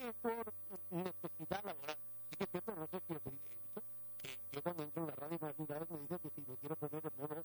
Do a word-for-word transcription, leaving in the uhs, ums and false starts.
es por necesidad laboral. Sí que es cierto, no sé si os he dicho, que yo cuando entro en la radio en las ciudades me dicen que si me quiero poner en modo